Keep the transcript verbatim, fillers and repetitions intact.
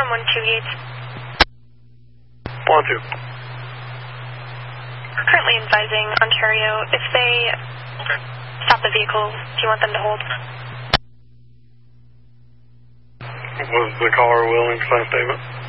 one two Yates. one two. We're currently advising Ontario. If they Okay. stop the vehicle, do you want them to hold? Was the caller willing to sign a statement?